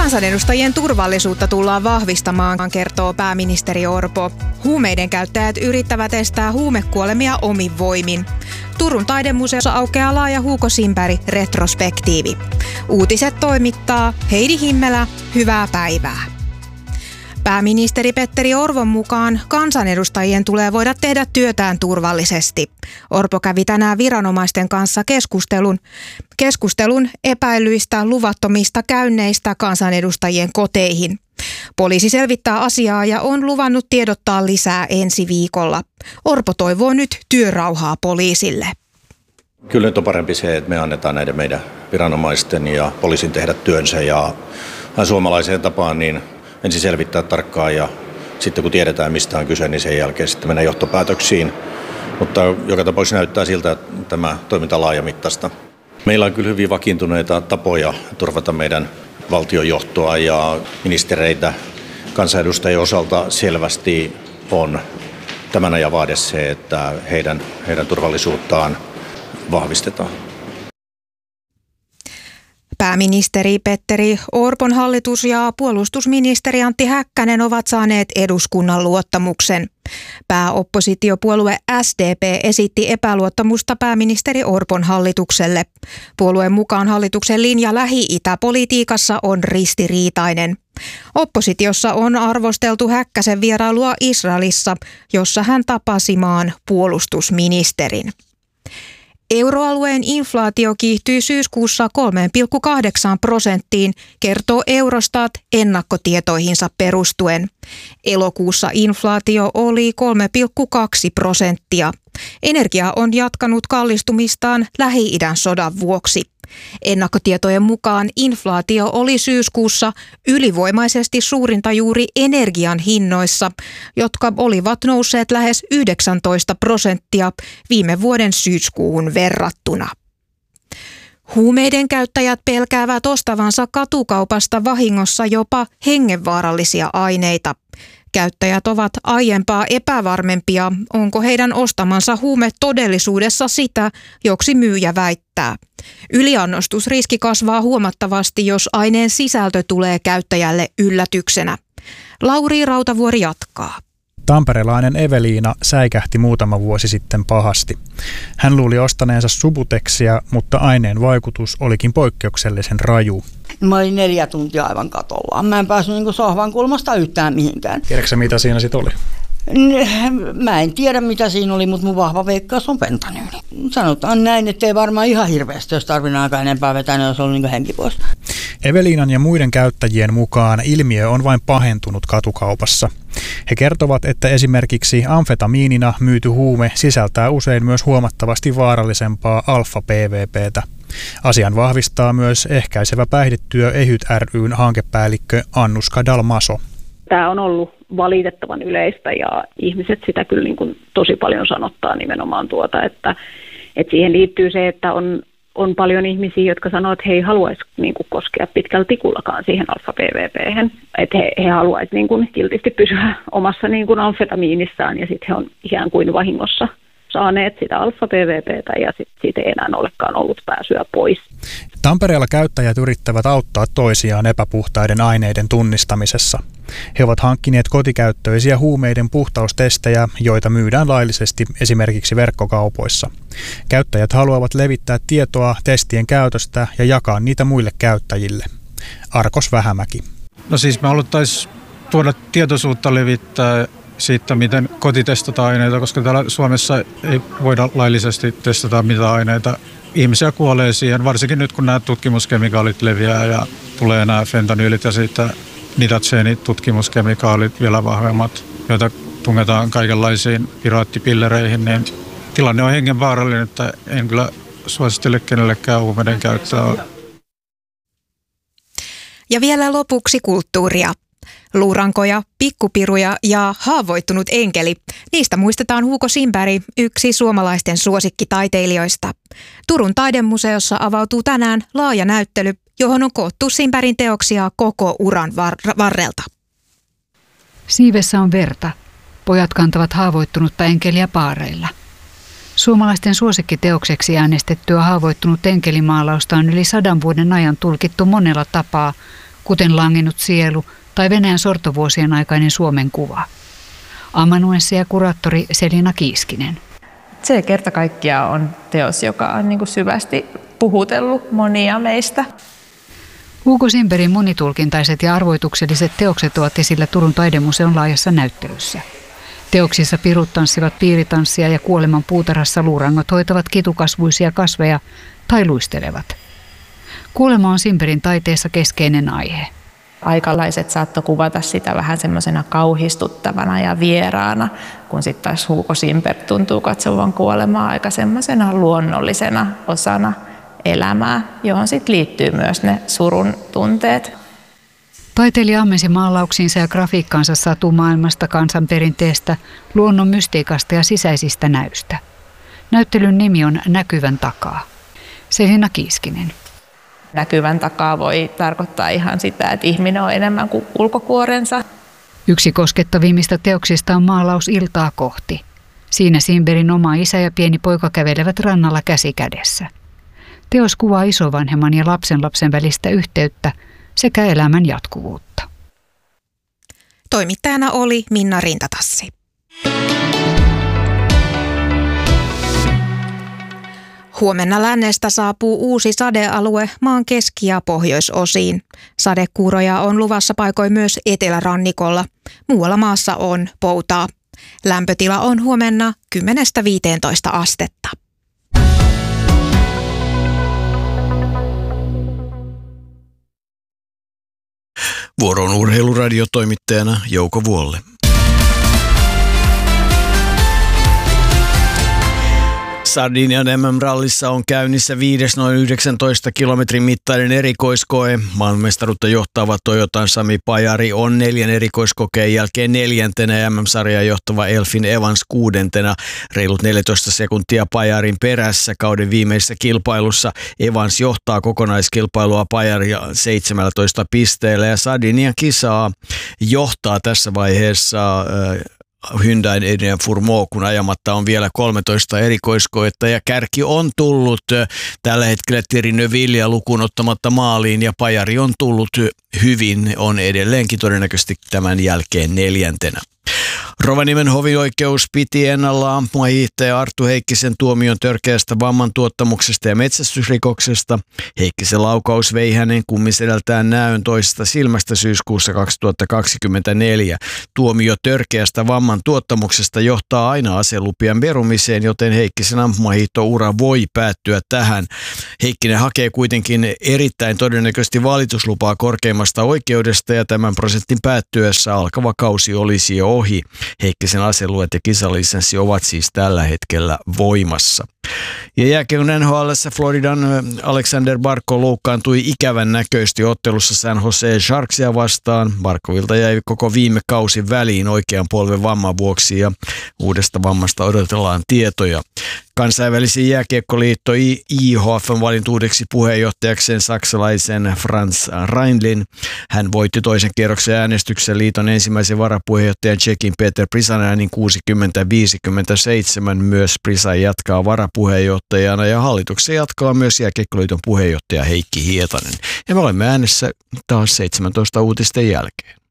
Kansanedustajien turvallisuutta tullaan vahvistamaan, kertoo pääministeri Orpo. Huumeiden käyttäjät yrittävät estää huumekuolemia omin voimin. Turun taidemuseossa aukeaa laaja Hugo Sindberg-retrospektiivi. Uutiset toimittaa Heidi Himmelä. Hyvää päivää. Pääministeri Petteri Orpon mukaan kansanedustajien tulee voida tehdä työtään turvallisesti. Orpo kävi tänään viranomaisten kanssa keskustelun epäilyistä luvattomista käynneistä kansanedustajien koteihin. Poliisi selvittää asiaa ja on luvannut tiedottaa lisää ensi viikolla. Orpo toivoo nyt työrauhaa poliisille. Kyllä nyt on parempi se, että me annetaan näiden meidän viranomaisten ja poliisin tehdä työnsä ja suomalaiseen tapaan niin ensin selvittää tarkkaan ja sitten kun tiedetään mistä on kyse, niin sen jälkeen sitten mennään johtopäätöksiin. Mutta joka tapauksessa näyttää siltä, että tämä toiminta on laajamittaista. Meillä on kyllä hyvin vakiintuneita tapoja turvata meidän valtionjohtoa ja ministereitä. Kansanedustajien osalta selvästi on tämän ajan vaade se, että heidän turvallisuuttaan vahvistetaan. Pääministeri Petteri Orpon hallitus ja puolustusministeri Antti Häkkänen ovat saaneet eduskunnan luottamuksen. Pääoppositiopuolue SDP esitti epäluottamusta pääministeri Orpon hallitukselle. Puolueen mukaan hallituksen linja Lähi-Itä-politiikassa on ristiriitainen. Oppositiossa on arvosteltu Häkkäsen vierailua Israelissa, jossa hän tapasi maan puolustusministerin. Euroalueen inflaatio kiihtyi syyskuussa 3,8%, kertoo Eurostat ennakkotietoihinsa perustuen. Elokuussa inflaatio oli 3,2%. Energia on jatkanut kallistumistaan Lähi-idän sodan vuoksi. Ennakkotietojen mukaan inflaatio oli syyskuussa ylivoimaisesti suurinta juuri energian hinnoissa, jotka olivat nousseet lähes 19% viime vuoden syyskuuhun verrattuna. Huumeiden käyttäjät pelkäävät ostavansa katukaupasta vahingossa jopa hengenvaarallisia aineita. Käyttäjät ovat aiempaa epävarmempia, onko heidän ostamansa huume todellisuudessa sitä, joksi myyjä väittää. Yliannostusriski kasvaa huomattavasti, jos aineen sisältö tulee käyttäjälle yllätyksenä. Lauri Rautavuori jatkaa. Tamperelainen Eveliina säikähti muutama vuosi sitten pahasti. Hän luuli ostaneensa Subutexia, mutta aineen vaikutus olikin poikkeuksellisen raju. Mä olin 4 tuntia aivan katolla. Mä en päässyt sohvan kulmasta yhtään mihinkään. Tiedätkö mitä siinä sitten oli? Mä en tiedä mitä siinä oli, mutta mun vahva veikkaus on fentanyyli. Sanotaan näin, ettei varmaan ihan hirveästi, jos tarvinnaan aika enempää vetää, niin olisi ollut henki pois. Eveliinan ja muiden käyttäjien mukaan ilmiö on vain pahentunut katukaupassa. He kertovat, että esimerkiksi amfetamiinina myyty huume sisältää usein myös huomattavasti vaarallisempaa alfa-PVP:tä. Asian vahvistaa myös ehkäisevä päihdetyö EHYT ry:n hankepäällikkö Annuska Dalmaso. Tämä on ollut valitettavan yleistä ja ihmiset sitä kyllä niin kuin tosi paljon sanottaa nimenomaan että siihen liittyy se, että on paljon ihmisiä, jotka sanoo, että he ei haluaisi niin kuin koskea pitkällä tikullakaan siihen alfa-PVP:hen. Että he haluaisi niin kuin kiltisti pysyä omassa niin kuin amfetamiinissaan ja sitten he on ikään kuin vahingossa saaneet sitä alfa-PVP:tä ja siitä ei enää olekaan ollut pääsyä pois. Tampereella käyttäjät yrittävät auttaa toisiaan epäpuhtaiden aineiden tunnistamisessa. He ovat hankkineet kotikäyttöisiä huumeiden puhtaustestejä, joita myydään laillisesti esimerkiksi verkkokaupoissa. Käyttäjät haluavat levittää tietoa testien käytöstä ja jakaa niitä muille käyttäjille. Arkos Vähämäki. No siis me haluttaisiin tuoda tietoisuutta levittää siitä, miten kotitestataan aineita, koska täällä Suomessa ei voida laillisesti testata mitään aineita. Ihmisiä kuolee siihen, varsinkin nyt kun nämä tutkimuskemikaalit leviää ja tulee nämä fentanyylit ja sitten nitatseenitutkimuskemikaalit vielä vahvemmat, joita tungetaan kaikenlaisiin piraattipillereihin, niin tilanne on hengenvaarallinen, että en kyllä suosittele kenellekään huumeiden käyttöä. Ja vielä lopuksi kulttuuria. Luurankoja, pikkupiruja ja haavoittunut enkeli. Niistä muistetaan Hugo Sindberg, yksi suomalaisten suosikkitaiteilijoista. Turun taidemuseossa avautuu tänään laaja näyttely, johon on koottu Sindbergin teoksia koko uran varrelta. Siivessä on verta. Pojat kantavat haavoittunutta enkeliä paareilla. Suomalaisten suosikkiteokseksi äänestettyä haavoittunut enkelimaalausta on yli 100 vuoden ajan tulkittu monella tapaa, kuten Langennut sielu tai Venäjän sortovuosien aikainen Suomen kuva. Amanuenssi ja kuraattori Selina Kiiskinen. Se kerta kaikkiaan on teos, joka on niin kuin syvästi puhutellut monia meistä. Hugo Simbergin monitulkintaiset ja arvoitukselliset teokset ovat esillä Turun taidemuseon laajassa näyttelyssä. Teoksissa pirut tanssivat piiritanssia ja kuoleman puutarhassa luurangot hoitavat kitukasvuisia kasveja tai luistelevat. Kuolema on Simbergin taiteessa keskeinen aihe. Aikalaiset saattoi kuvata sitä vähän semmoisena kauhistuttavana ja vieraana, kun sitten taas Hugo Simberg tuntuu katsovan kuolemaa aika semmoisena luonnollisena osana elämää, johon sitten liittyy myös ne surun tunteet. Taiteilija ammensi maalauksiinsa ja grafiikkaansa satumaailmasta, kansanperinteestä, luonnon mystiikasta ja sisäisistä näystä. Näyttelyn nimi on Näkyvän takaa. Selina Kiiskinen. Näkyvän takaa voi tarkoittaa ihan sitä, että ihminen on enemmän kuin ulkokuorensa. Yksi koskettavimmista teoksista on maalaus Iltaa kohti. Siinä Simbergin oma isä ja pieni poika kävelevät rannalla käsi kädessä. Teos kuvaa isovanhemman ja lapsenlapsen välistä yhteyttä sekä elämän jatkuvuutta. Toimittajana oli Minna Rintatassi. Huomenna lännestä saapuu uusi sadealue maan keski- ja pohjoisosiin. Sadekuuroja on luvassa paikoin myös etelärannikolla. Muualla maassa on poutaa. Lämpötila on huomenna 10–15 astetta. Vuoron urheiluradiotoimittajana Jouko Vuolle. Sardinian MM-rallissa on käynnissä 5. noin 19 kilometrin mittainen erikoiskoe. Maailmanmestaruutta johtava Toyotan Sami Pajari on 4 erikoiskokeen jälkeen 4. ja MM-sarjaa johtava Elfyn Evans 6. Reilut 14 sekuntia Pajarin perässä kauden viimeisessä kilpailussa. Evans johtaa kokonaiskilpailua Pajaria 17 pisteellä ja Sardinian kisaa johtaa tässä vaiheessa Hyundain Adrien Fourmaux, kun ajamatta on vielä 13 erikoiskoetta ja kärki on tullut tällä hetkellä Thierry Neuvillea lukuun ottamatta maaliin ja Pajari on tullut hyvin, on edelleenkin todennäköisesti tämän jälkeen 4. Rovaniemen hovioikeus piti ennallaan ampumahiihtäjä Arttu Heikkisen tuomion törkeästä vammantuottamuksesta ja metsästysrikoksesta. Heikkisen laukaus vei hänen kummisedältään näön toisesta silmästä syyskuussa 2024. Tuomio törkeästä vammantuottamuksesta johtaa aina aselupien perumiseen, joten Heikkisen ampumahiihtoura voi päättyä tähän. Heikkinen hakee kuitenkin erittäin todennäköisesti valituslupaa korkeimmasta oikeudesta ja tämän prosentin päättyessä alkava kausi olisi jo ohi. Heikkisen aseluet ja kisalisenssi ovat siis tällä hetkellä voimassa. Ja jääkiekon NHL:ssä Floridan Alexander Barkov loukkaantui ikävän näköisesti ottelussa San Jose Sharksia vastaan. Barkovilta jäi koko viime kausi väliin oikean polven vamman vuoksi ja uudesta vammasta odotellaan tietoja. Kansainvälisen jääkiekkoliitto IHF on valinnut uudeksi puheenjohtajakseen saksalaisen Franz Reinlin. Hän voitti toisen kierroksen äänestyksen liiton ensimmäisen varapuheenjohtajan Tšekin Peter Prisan äänin 60-57. Myös Prisa jatkaa varapuheenjohtajana ja hallituksen jatkaa myös jääkiekkoliiton puheenjohtaja Heikki Hietanen. Ja me olemme äänessä taas 17 uutisten jälkeen.